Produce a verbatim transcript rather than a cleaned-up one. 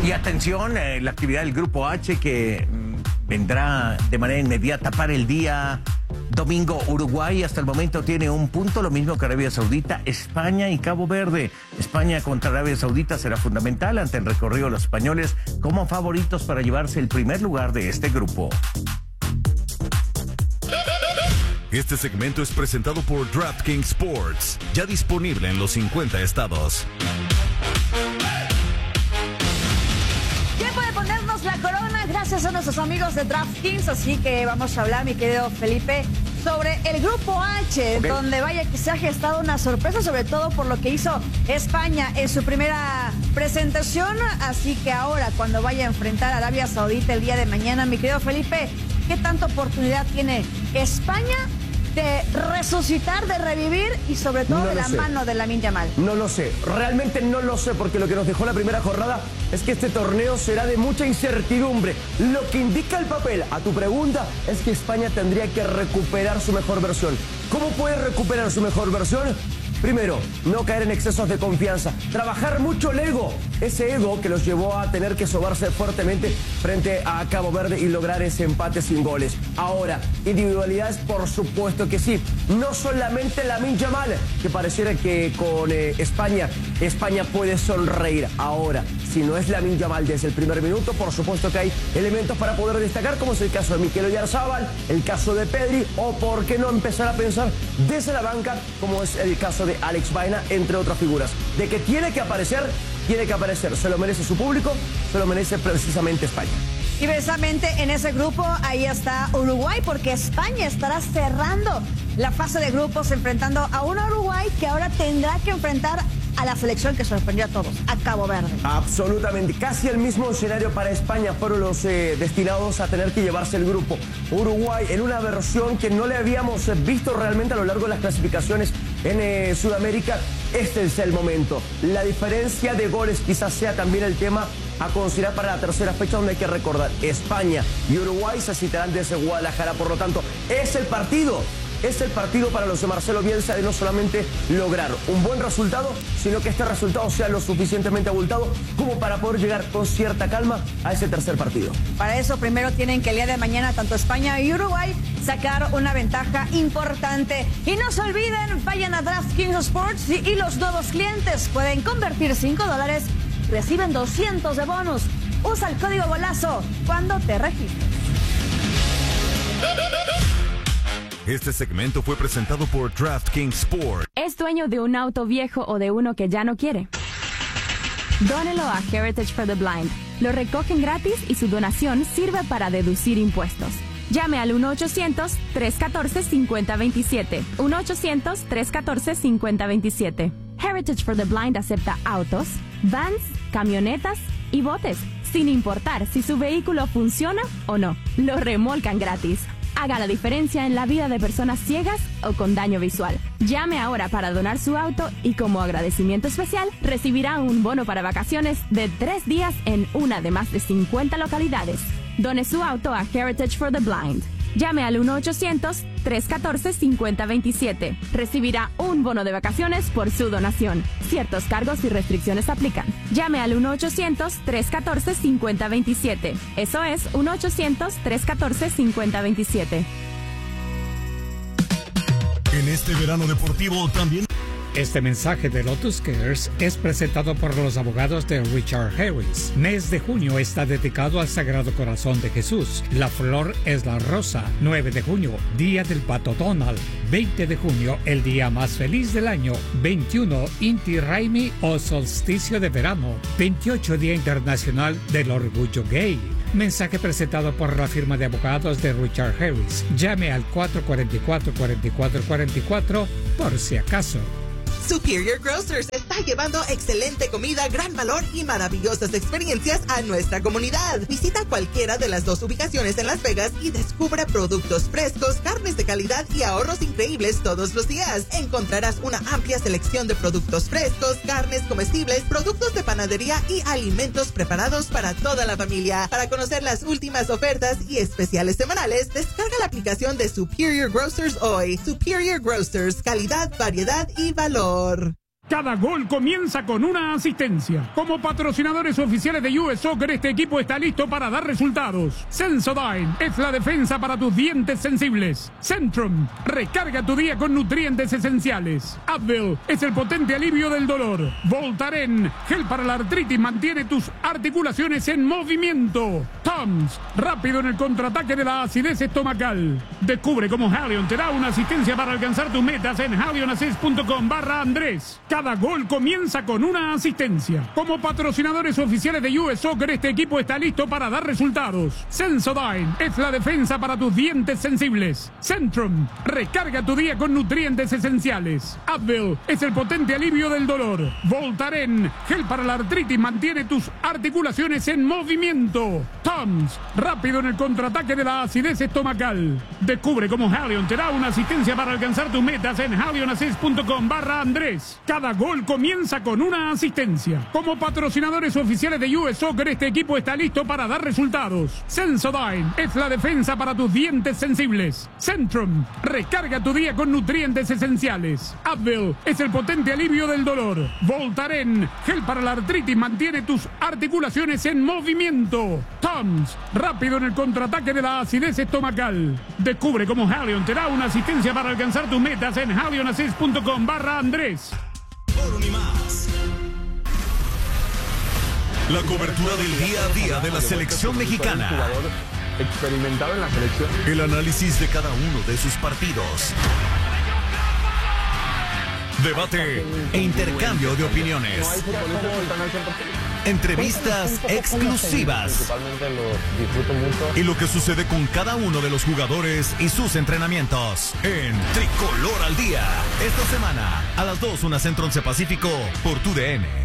Y atención, eh, la actividad del Grupo H que mm, vendrá de manera inmediata para el día domingo. Uruguay hasta el momento tiene un punto, lo mismo que Arabia Saudita, España y Cabo Verde. España contra Arabia Saudita será fundamental ante el recorrido de los españoles como favoritos para llevarse el primer lugar de este grupo. Este segmento es presentado por DraftKings Sports, ya disponible en los cincuenta estados. ¿Quién puede ponernos la corona? Gracias a nuestros amigos de DraftKings, así que vamos a hablar, mi querido Felipe, sobre el Grupo H, okay, donde vaya que se ha gestado una sorpresa, sobre todo por lo que hizo España en su primera presentación, así que ahora cuando vaya a enfrentar a Arabia Saudita el día de mañana, mi querido Felipe, ¿qué tanta oportunidad tiene España de resucitar, de revivir y sobre todo no de la sé. mano de Lamine Yamal? No lo sé, realmente no lo sé, porque lo que nos dejó la primera jornada es que este torneo será de mucha incertidumbre. Lo que indica el papel a tu pregunta es que España tendría que recuperar su mejor versión. ¿Cómo puede recuperar su mejor versión? Primero, no caer en excesos de confianza, trabajar mucho el ego, ese ego que los llevó a tener que sobarse fuertemente frente a Cabo Verde y lograr ese empate sin goles. Ahora, individualidades, por supuesto que sí, no solamente Lamine Yamal, que pareciera que con eh, España, España puede sonreír. Ahora, si no es Lamine Yamal desde el primer minuto, por supuesto que hay elementos para poder destacar, como es el caso de Mikel Oyarzabal, el caso de Pedri, o por qué no empezar a pensar desde la banca, como es el caso de Alex Baena, entre otras figuras. De que tiene que aparecer, tiene que aparecer. Se lo merece su público, se lo merece precisamente España. Y precisamente en ese grupo, ahí está Uruguay, porque España estará cerrando la fase de grupos enfrentando a un Uruguay que ahora tendrá que enfrentar a la selección que sorprendió a todos, a Cabo Verde. Absolutamente, casi el mismo escenario para España fueron los eh, destinados a tener que llevarse el grupo. Uruguay en una versión que no le habíamos visto realmente a lo largo de las clasificaciones en eh, Sudamérica. Este es el momento. La diferencia de goles quizás sea también el tema a considerar para la tercera fecha, donde hay que recordar, España y Uruguay se citarán desde Guadalajara. Por lo tanto, es el partido. Es el partido para los de Marcelo Bielsa de no solamente lograr un buen resultado, sino que este resultado sea lo suficientemente abultado como para poder llegar con cierta calma a ese tercer partido. Para eso primero tienen que el día de mañana tanto España y Uruguay sacar una ventaja importante. Y no se olviden, vayan a DraftKings Sports y, y los nuevos clientes pueden convertir cinco dólares, reciben doscientos de bonus. Usa el código Golazo cuando te registres. Este segmento fue presentado por DraftKings Sport. ¿Es dueño de un auto viejo o de uno que ya no quiere? Dónelo a Heritage for the Blind. Lo recogen gratis y su donación sirve para deducir impuestos. Llame al uno ochocientos, tres uno cuatro, cinco cero dos siete. uno ochocientos, tres uno cuatro, cinco cero dos siete. Heritage for the Blind acepta autos, vans, camionetas y botes, sin importar si su vehículo funciona o no. Lo remolcan gratis. Haga la diferencia en la vida de personas ciegas o con daño visual. Llame ahora para donar su auto y como agradecimiento especial recibirá un bono para vacaciones de tres días en una de más de cincuenta localidades. Done su auto a Heritage for the Blind. Llame al uno ochocientos, tres uno cuatro, cinco cero dos siete. Recibirá un bono de vacaciones por su donación. Ciertos cargos y restricciones aplican. Llame al uno ochocientos, tres uno cuatro, cinco cero dos siete. Eso es uno ochocientos, tres uno cuatro, cinco cero dos siete. En este verano deportivo también... Este mensaje de Lotus Cares es presentado por los abogados de Richard Harris. Mes de junio está dedicado al Sagrado Corazón de Jesús. La flor es la rosa. nueve de junio, Día del Pato Donald. veinte de junio, el día más feliz del año. veintiuno, Inti Raymi o solsticio de verano. veintiocho, Día Internacional del Orgullo Gay. Mensaje presentado por la firma de abogados de Richard Harris. Llame al cuatro cuatro cuatro, cuatro cuatro cuatro cuatro por si acaso. Superior Grocers está llevando excelente comida, gran valor y maravillosas experiencias a nuestra comunidad. Visita cualquiera de las dos ubicaciones en Las Vegas y descubre productos frescos, carnes de calidad y ahorros increíbles todos los días. Encontrarás una amplia selección de productos frescos, carnes comestibles, productos de panadería y alimentos preparados para toda la familia. Para conocer las últimas ofertas y especiales semanales, descarga la aplicación de Superior Grocers hoy. Superior Grocers, calidad, variedad y valor. Cada gol comienza con una asistencia. Como patrocinadores oficiales de U S Soccer, este equipo está listo para dar resultados. Sensodyne es la defensa para tus dientes sensibles. Centrum, recarga tu día con nutrientes esenciales. Advil es el potente alivio del dolor. Voltaren, gel para la artritis, mantiene tus articulaciones en movimiento. Tums, rápido en el contraataque de la acidez estomacal. Descubre cómo Halion te da una asistencia para alcanzar tus metas en halionassist punto com barra Andrés. Cada gol comienza con una asistencia. Como patrocinadores oficiales de U S Soccer, este equipo está listo para dar resultados. Sensodyne es la defensa para tus dientes sensibles. Centrum, recarga tu día con nutrientes esenciales. Advil es el potente alivio del dolor. Voltaren, gel para la artritis, mantiene tus articulaciones en movimiento. Tums, rápido en el contraataque de la acidez estomacal. Descubre cómo Halion te da una asistencia para alcanzar tus metas en halionassist punto com barra Andrés. Cada gol comienza con una asistencia. Como patrocinadores oficiales de U S Soccer, este equipo está listo para dar resultados. Sensodyne es la defensa para tus dientes sensibles. Centrum, recarga tu día con nutrientes esenciales. Advil es el potente alivio del dolor. Voltaren, gel para la artritis, mantiene tus articulaciones en movimiento. Tums, rápido en el contraataque de la acidez estomacal. Descubre cómo Halion te da una asistencia para alcanzar tus metas en halionassist punto com barra Andrés. Oro ni más. La cobertura del día a día de la selección mexicana. Experimentado en la selección. El análisis de cada uno de sus partidos. Debate e intercambio de opiniones. Entrevistas exclusivas. Y lo que sucede con cada uno de los jugadores y sus entrenamientos. En Tricolor al Día. Esta semana, a las dos, una Centro once Pacífico, por tu D N.